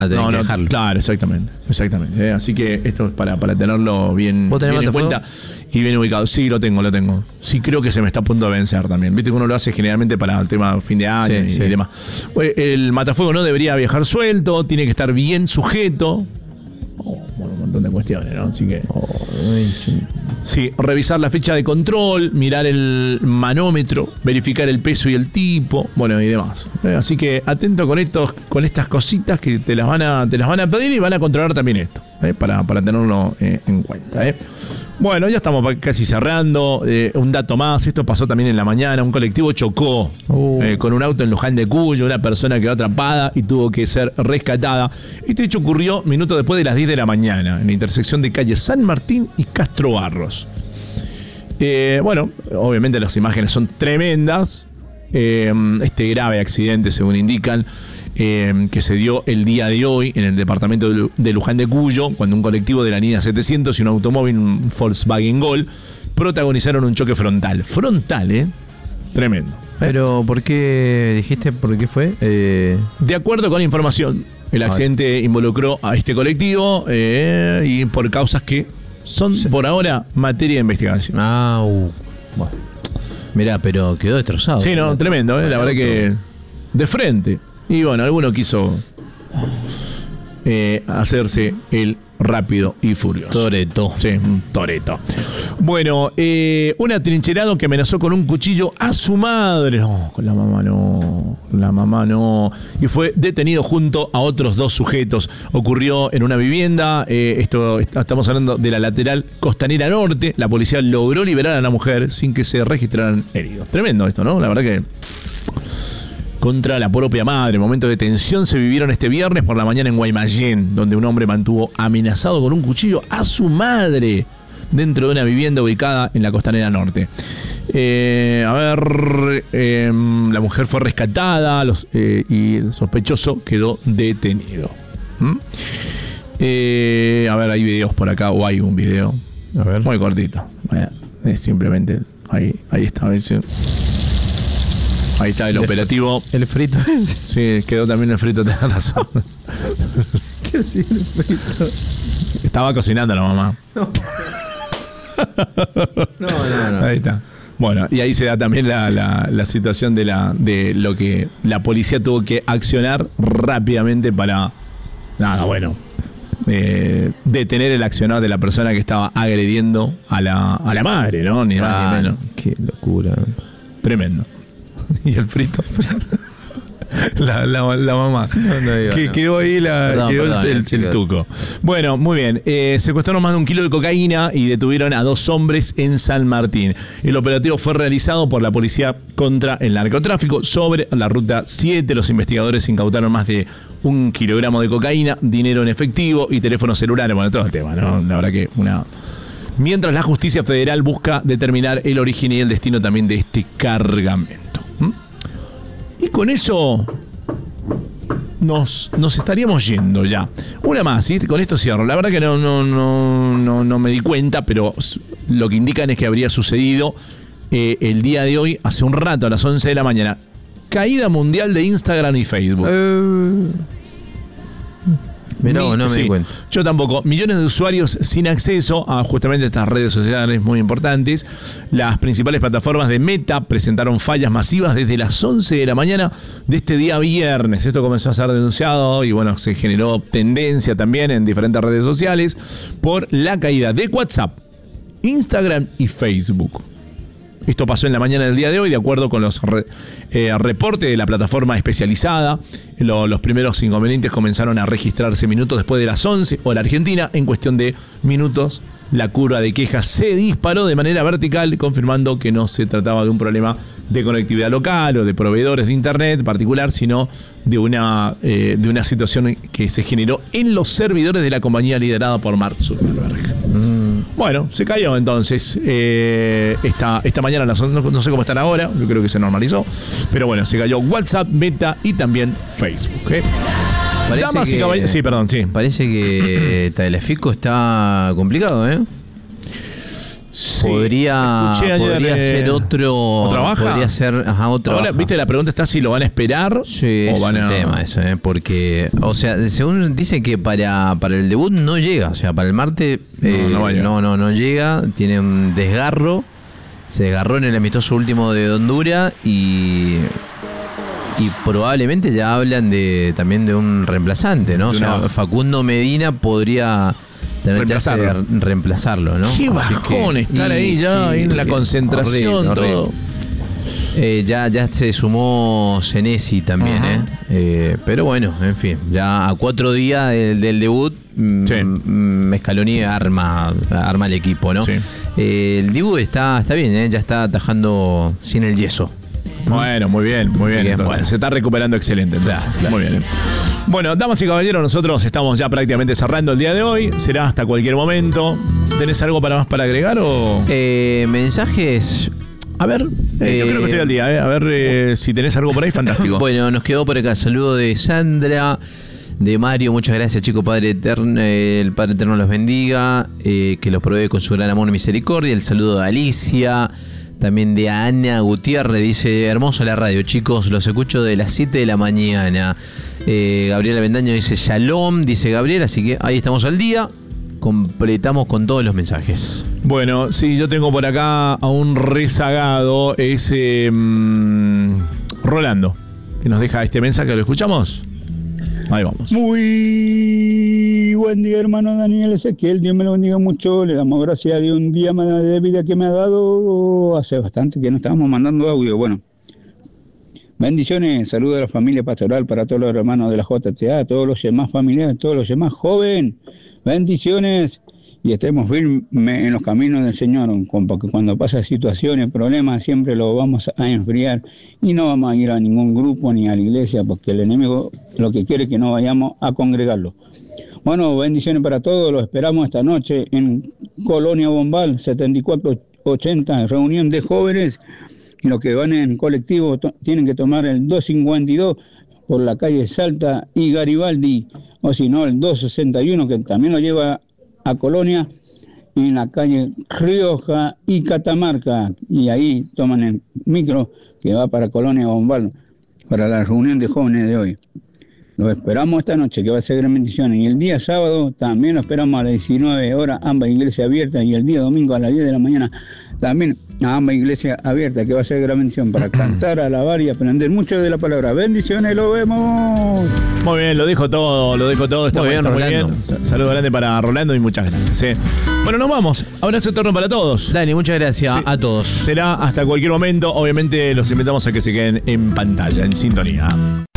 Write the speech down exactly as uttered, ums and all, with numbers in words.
a tener no, que no, dejarlo. Claro, exactamente. exactamente ¿eh? Así que esto es para, para tenerlo bien, ¿Vos tenés bien en mate cuenta y bien ubicado. Sí, lo tengo, lo tengo. Sí, creo que se me está a punto de vencer también. Viste que uno lo hace generalmente para el tema fin de año Sí, y, sí. y demás. El matafuego no debería viajar suelto, tiene que estar bien sujeto. Oh, bueno, un montón de cuestiones, ¿no? Así que. Oh, ay, sí. Sí, revisar la fecha de control, mirar el manómetro, verificar el peso y el tipo, bueno, y demás. Eh, así que atento con estos, con estas cositas que te las van a, te las van a pedir y van a controlar también esto, eh, para, para tenerlo eh, en cuenta. Eh. Bueno, ya estamos casi cerrando. Eh, un dato más, esto pasó también en la mañana. Un colectivo chocó uh. eh, con un auto en Luján de Cuyo. Una persona quedó atrapada y tuvo que ser rescatada. Este hecho ocurrió minutos después de las diez de la mañana, en la intersección de calle San Martín y Castro Barros. Eh, bueno, obviamente las imágenes son tremendas. Eh, este grave accidente, según indican, Eh, que se dio el día de hoy en el departamento de Luján de Cuyo, cuando un colectivo de la línea setecientos y un automóvil, un Volkswagen Gol, protagonizaron un choque frontal. Frontal, ¿eh? Tremendo. ¿eh? Pero, ¿por qué dijiste por qué fue? Eh... De acuerdo con la información, el accidente involucró a este colectivo eh, y por causas que son, sí, por ahora, materia de investigación. Ah, uh. Bueno. Mirá, pero quedó destrozado. Sí, no, tremendo, ¿eh? La verdad que de frente. Y bueno, alguno quiso eh, hacerse el rápido y furioso. Toreto. Sí, un toreto. Bueno, eh, un atrincherado que amenazó con un cuchillo a su madre. No, con la mamá no. Con la mamá no. Y fue detenido junto a otros dos sujetos. Ocurrió en una vivienda. Eh, esto estamos hablando de la lateral Costanera Norte. La policía logró liberar a la mujer sin que se registraran heridos. Tremendo esto, ¿no? La verdad que. Contra la propia madre. Momentos de tensión se vivieron este viernes por la mañana en Guaymallén, donde un hombre mantuvo amenazado con un cuchillo a su madre dentro de una vivienda ubicada en la Costanera Norte. Eh, a ver, eh, la mujer fue rescatada los, eh, y el sospechoso quedó detenido. ¿Mm? Eh, a ver, hay videos por acá, o hay un video. A ver. Muy cortito. Es simplemente, ahí, ahí está, a veces. Ahí está el, el operativo. El frito ese. Sí, quedó también el frito, tenés razón. ¿Qué hacía el frito? Estaba cocinando la mamá. No. No, no, no. Ahí está. Bueno, y ahí se da también la, la, la situación de, la, de lo que la policía tuvo que accionar rápidamente para, nada, bueno, eh, detener el accionar de la persona que estaba agrediendo a la, a la madre, ¿no? Ni más ah, ni menos. Qué locura. Tremendo. Y el frito. La, la, la mamá. No, no digo, que no. quedó ahí la, Perdón, quedó perdón, el, el, el tuco. Bueno, muy bien. Eh, secuestraron más de un kilo de cocaína y detuvieron a dos hombres en San Martín. El operativo fue realizado por la policía contra el narcotráfico sobre la ruta siete. Los investigadores incautaron más de un kilogramo de cocaína, dinero en efectivo y teléfonos celulares. Bueno, todo el tema, ¿no? La verdad que una... Mientras la justicia federal busca determinar el origen y el destino también de este cargamento. Y con eso nos, nos estaríamos yendo ya. Una más, ¿sí? Con esto cierro. La verdad que no, no, no, no, no me di cuenta, pero lo que indican es que habría sucedido eh, el día de hoy, hace un rato, a las once de la mañana. Caída mundial de Instagram y Facebook. Uh, Mirá, Mi, no me sí, di cuenta. Yo tampoco. Millones de usuarios sin acceso a justamente estas redes sociales muy importantes. Las principales plataformas de Meta presentaron fallas masivas desde las once de la mañana de este día viernes. Esto comenzó a ser denunciado y bueno, se generó tendencia también en diferentes redes sociales por la caída de WhatsApp, Instagram y Facebook. Esto pasó en la mañana del día de hoy, de acuerdo con los re, eh, reportes de la plataforma especializada. Lo, los primeros inconvenientes comenzaron a registrarse minutos después de las once, hora argentina. En cuestión de minutos, la curva de quejas se disparó de manera vertical, confirmando que no se trataba de un problema de conectividad local o de proveedores de internet particular, sino de una, eh, de una situación que se generó en los servidores de la compañía liderada por Mark Zuckerberg. Mm. Bueno, se cayó entonces eh, esta, esta mañana, no, no sé cómo están ahora, yo creo que se normalizó, pero bueno, se cayó WhatsApp, Meta y también Facebook. ¿eh? Damas que, y caballeros, sí, perdón, sí. Parece que Telefico está complicado, ¿eh? Sí, podría escuché ayer, podría eh, ser otro. ¿otra baja? Podría ser ajá, otra Ahora, baja. viste, la pregunta está si lo van a esperar Sí, o es van un a... tema eso, ¿eh? Porque, o sea, según dice que para, para el debut no llega, o sea, para el martes No, eh, no va a llegar. no, no, no llega, tiene un desgarro, se desgarró en el amistoso último de Honduras y y probablemente ya hablan de también de un reemplazante, ¿no? O De sea, una- Facundo Medina podría tener chance de Reemplazarlo. reemplazarlo, ¿no? Qué Así bajón que- estar y ahí ya, sí, ahí en la sí, concentración, horrible, horrible. todo. Eh, ya, ya se sumó Senesi también, Ajá. ¿eh? Eh, pero bueno, en fin, ya a cuatro días del, del debut, mm, Sí. mm, Scaloni arma, arma el equipo, ¿no? Sí. Eh, el Dibu está, está bien, ¿eh? Ya está atajando sin el yeso. Bueno, muy bien, muy Así bien. que, entonces. bueno. Se está recuperando excelente. entonces. Claro, claro. Muy bien. Bueno, damas y caballeros, nosotros estamos ya prácticamente cerrando el día de hoy. Será hasta cualquier momento. ¿Tenés algo para más para agregar o...? Eh, mensajes. A ver, eh, yo eh, creo que estoy al día. eh. A ver eh, si tenés algo por ahí, fantástico. Bueno, nos quedó por acá. Saludo de Sandra, de Mario. Muchas gracias, chico Padre Eterno. eh, El Padre Eterno los bendiga. eh, que los provee con su gran amor y misericordia. El saludo de Alicia. También de Ana Gutiérrez. Dice: hermosa la radio, chicos. Los escucho de las siete de la mañana. Eh, Gabriela Bendaño dice: Shalom. Dice Gabriel. Así que ahí estamos al día. Completamos con todos los mensajes. Bueno, sí, yo tengo por acá a un rezagado. Es eh, mm, Rolando, que nos deja este mensaje. ¿Lo escuchamos? Ahí vamos. Muy buen día, hermano Daniel Ezequiel. Dios me lo bendiga mucho. Le damos gracias a Dios un día más de vida que me ha dado. Hace bastante que no estábamos mandando audio. Bueno, bendiciones. Saludos a la familia pastoral para todos los hermanos de la J T A, todos los demás familiares, todos los demás jóvenes. Bendiciones. Y estemos firmes en los caminos del Señor, porque cuando pasan situaciones, problemas, siempre lo vamos a enfriar y no vamos a ir a ningún grupo ni a la iglesia, porque el enemigo lo que quiere es que no vayamos a congregarlo. Bueno, bendiciones para todos, los esperamos esta noche en Colonia Bombal, setenta y cuatro ochenta, reunión de jóvenes, y los que van en colectivo to- tienen que tomar el doscientos cincuenta y dos por la calle Salta y Garibaldi, o si no el doscientos sesenta y uno, que también lo lleva a Colonia, en la calle Rioja y Catamarca, y ahí toman el micro que va para Colonia Bombal, para la reunión de jóvenes de hoy. Los esperamos esta noche, que va a ser gran bendición. Y el día sábado también lo esperamos a las diecinueve horas, ambas iglesias abiertas, y el día domingo a las diez de la mañana también a ambas iglesias abiertas, que va a ser gran bendición para cantar, alabar y aprender mucho de la palabra. Bendiciones, lo vemos. Muy bien, lo dijo todo, lo dijo todo. Está Muy muy bien, bien, está muy bien. Rolando. Sa- Saludo grande para Rolando y muchas gracias. eh. Bueno, nos vamos. Abrazo eterno para todos. Dani, muchas gracias Sí. a todos. Será hasta cualquier momento. Obviamente los invitamos a que se queden en pantalla, en sintonía.